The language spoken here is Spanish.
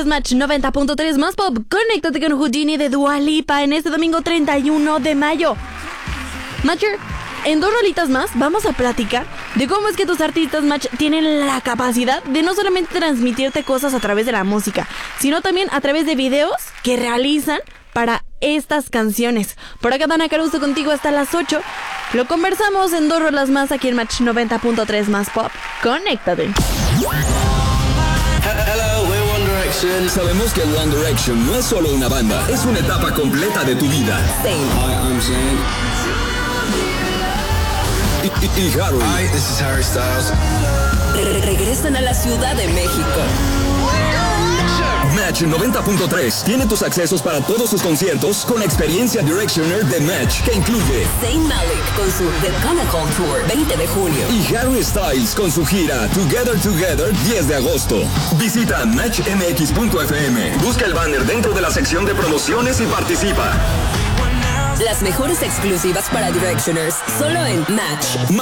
es Match 90.3 más pop. Conéctate con Houdini de Dua Lipa en este domingo 31 de mayo. Matcher, en 2 rolitas más vamos a platicar de cómo es que tus artistas Match tienen la capacidad de no solamente transmitirte cosas a través de la música, sino también a través de videos que realizan para estas canciones. Por acá Dana Caruso contigo hasta las 8. Lo conversamos en 2 rolas más aquí en Match 90.3 más pop. Conéctate. Hello, we're One Direction. Sabemos que One Direction no es solo una banda, es una etapa completa de tu vida. Hi, I'm Zayn. Y Harry. Hi, this is Harry Styles. Regresan a la Ciudad de México. Match 90.3 tiene tus accesos para todos sus conciertos con experiencia Directioner de Match, que incluye Zayn Malik con su The Comic-Con Tour 20 de junio y Harry Styles con su gira Together 10 de agosto. Visita matchmx.fm, busca el banner dentro de la sección de promociones y participa. Las mejores exclusivas para Directioners solo en Match.